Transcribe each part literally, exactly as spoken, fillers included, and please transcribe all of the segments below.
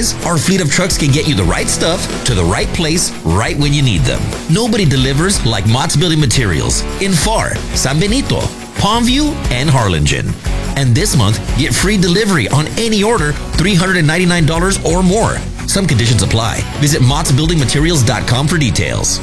supplies, our fleet of trucks can get you the right stuff to the right place right when you need them. Nobody delivers like Mott's Building Materials in Pharr, San Benito, Palmview, and Harlingen. And this month, get free delivery on any order three hundred ninety-nine dollars or more. Some conditions apply. Visit motts building materials dot com for details.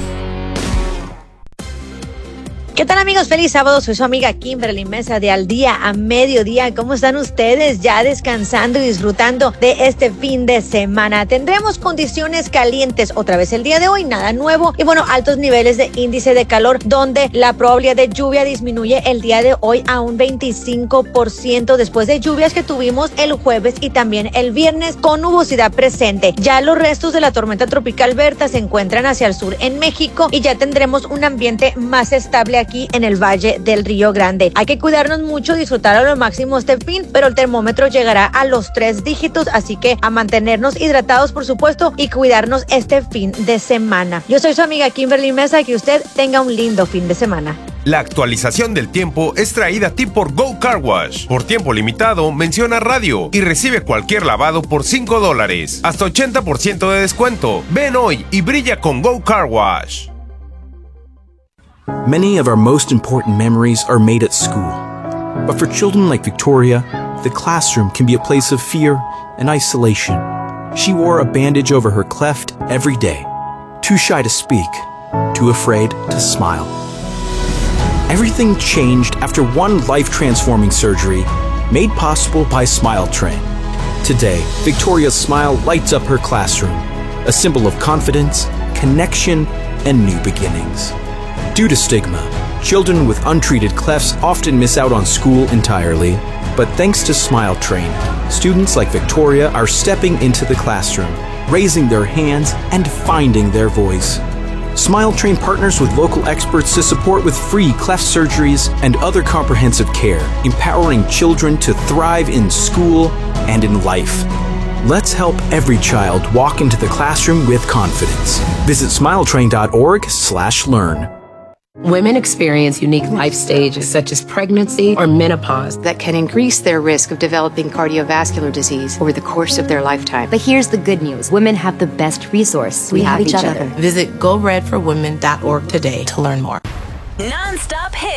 ¿Qué tal, amigos? Feliz sábado, soy su amiga Kimberly Mesa de Al Día a Mediodía. ¿Cómo están ustedes? Ya descansando y disfrutando de este fin de semana. Tendremos condiciones calientes otra vez el día de hoy, nada nuevo. Y bueno, altos niveles de índice de calor, donde la probabilidad de lluvia disminuye el día de hoy a un veinticinco por ciento después de lluvias que tuvimos el jueves y también el viernes con nubosidad presente. Ya los restos de la tormenta tropical Berta se encuentran hacia el sur en México y ya tendremos un ambiente más estable aquí aquí en el Valle del Río Grande. Hay que cuidarnos mucho, disfrutar a lo máximo este fin, pero el termómetro llegará a los tres dígitos, así que a mantenernos hidratados, por supuesto, y cuidarnos este fin de semana. Yo soy su amiga Kimberly Mesa, que usted tenga un lindo fin de semana. La actualización del tiempo es traída a ti por Go Car Wash. Por tiempo limitado, menciona radio y recibe cualquier lavado por cinco dólares. Hasta ochenta por ciento de descuento. Ven hoy y brilla con Go Car Wash. Many of our most important memories are made at school. But for children like Victoria, the classroom can be a place of fear and isolation. She wore a bandage over her cleft every day. Too shy to speak, too afraid to smile. Everything changed after one life-transforming surgery made possible by Smile Train. Today, Victoria's smile lights up her classroom, a symbol of confidence, connection, and new beginnings. Due to stigma, children with untreated clefts often miss out on school entirely. But thanks to Smile Train, students like Victoria are stepping into the classroom, raising their hands, and finding their voice. Smile Train partners with local experts to support with free cleft surgeries and other comprehensive care, empowering children to thrive in school and in life. Let's help every child walk into the classroom with confidence. Visit smiletrain dot org slash learn. Women experience unique life stages such as pregnancy or menopause that can increase their risk of developing cardiovascular disease over the course of their lifetime. But here's the good news. Women have the best resource. We, we have, have each, each other. other. Visit go red for women dot org today to learn more. Non-stop hits.